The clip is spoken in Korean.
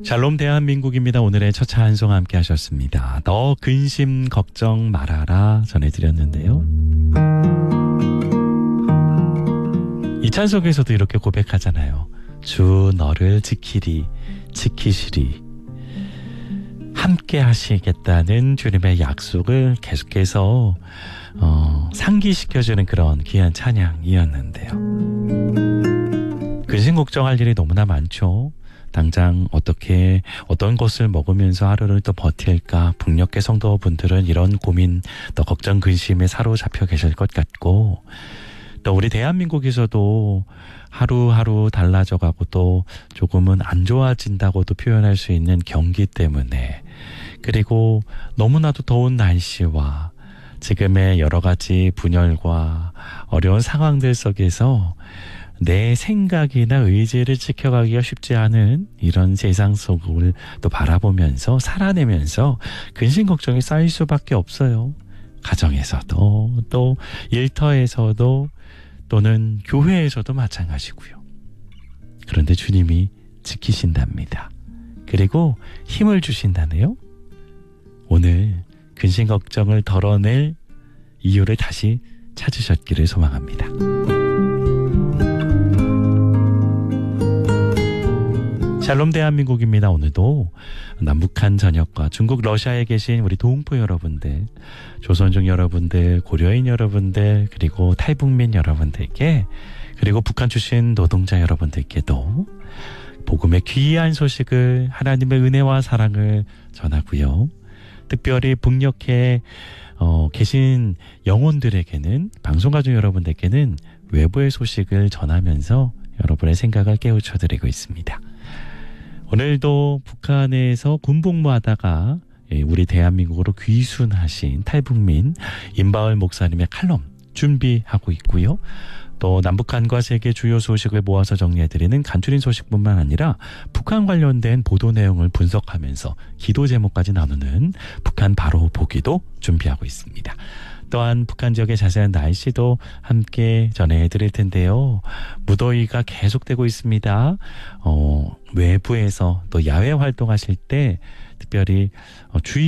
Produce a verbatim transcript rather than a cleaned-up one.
샬롬 대한민국입니다. 오늘의 첫 차 한 송 함께 하셨습니다. 너 근심 걱정 말아라 전해드렸는데요. 이 찬송에서도 이렇게 고백하잖아요. 주 너를 지키리 지키시리. 함께 하시겠다는 주님의 약속을 계속해서 어, 상기시켜주는 그런 귀한 찬양이었는데요. 근심 걱정할 일이 너무나 많죠. 당장 어떻게 어떤 것을 먹으면서 하루를 또 버틸까. 북녘의 성도분들은 이런 고민 또 걱정 근심에 사로잡혀 계실 것 같고, 또 우리 대한민국에서도 하루하루 달라져가고 또 조금은 안 좋아진다고도 표현할 수 있는 경기 때문에, 그리고 너무나도 더운 날씨와 지금의 여러 가지 분열과 어려운 상황들 속에서 내 생각이나 의지를 지켜가기가 쉽지 않은 이런 세상 속을 또 바라보면서 살아내면서 근심 걱정이 쌓일 수밖에 없어요. 가정에서도 또 일터에서도 또는 교회에서도 마찬가지고요. 그런데 주님이 지키신답니다. 그리고 힘을 주신다네요. 오늘 근심 걱정을 덜어낼 이유를 다시 찾으셨기를 소망합니다. 샬롬 대한민국입니다. 오늘도 남북한 전역과 중국 러시아에 계신 우리 동포 여러분들, 조선족 여러분들, 고려인 여러분들, 그리고 탈북민 여러분들께, 그리고 북한 출신 노동자 여러분들께도 복음의 귀한 소식을, 하나님의 은혜와 사랑을 전하고요. 특별히 북녘에 어, 계신 영혼들에게는, 방송가족 여러분들께는 외부의 소식을 전하면서 여러분의 생각을 깨우쳐드리고 있습니다. 오늘도 북한에서 군복무하다가 우리 대한민국으로 귀순하신 탈북민 임바울 목사님의 칼럼 준비하고 있고요. 또 남북한과 세계 주요 소식을 모아서 정리해드리는 간추린 소식뿐만 아니라 북한 관련된 보도 내용을 분석하면서 기도 제목까지 나누는 북한 바로 보기도 준비하고 있습니다. 또한 북한 지역의 자세한 날씨도 함께 전해드릴 텐데요. 무더위가 계속되고 있습니다. 어, 외부에서 또 야외 활동하실 때 특별히 주의